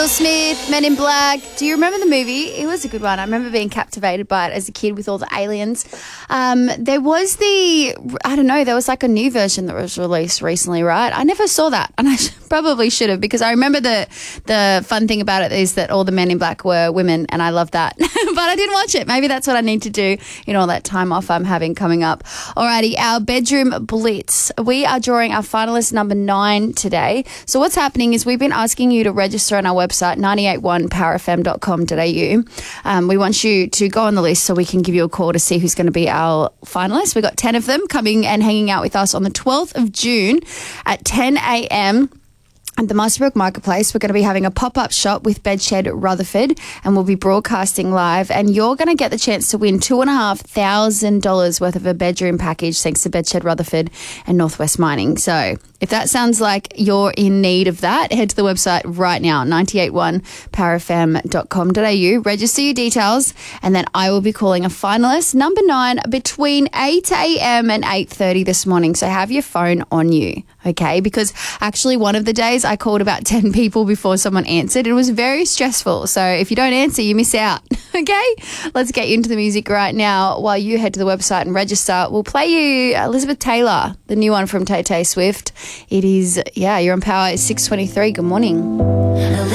Will Smith, Men in Black. Do you remember the movie? It was a good one. I remember being captivated by it as a kid with all the aliens. There was there was like a new version that was released recently, right? I never saw that, and I probably should have, because I remember the fun thing about it is that all the Men in Black were women, and I love that. But I didn't watch it. Maybe that's what I need to do in all that time off I'm having coming up. Alrighty, our bedroom blitz. We are drawing our finalist number 9 today. So what's happening is we've been asking you to register on our website, 981powerfm.com.au. We want you to go on the list so we can give you a call to see who's going to be our finalists. We've got 10 of them coming and hanging out with us on the 12th of June at 10 a.m. At the Masterbrook Marketplace. We're going to be having a pop-up shop with Bedshed Rutherford, and we'll be broadcasting live, and you're going to get the chance to win $2,500 worth of a bedroom package thanks to Bedshed Rutherford and Northwest Mining. So if that sounds like you're in need of that, head to the website right now, 981powerfm.com.au. Register your details, and then I will be calling a finalist, number 9, between 8 a.m. and 8:30 this morning. So have your phone on you, okay? Because actually one of the days I called about 10 people before someone answered. It was very stressful. So if you don't answer, you miss out, okay? Let's get you into the music right now while you head to the website and register. We'll play you Elizabeth Taylor, the new one from Tay Tay Swift. It is, you're on Power. It's 6:23. Good morning.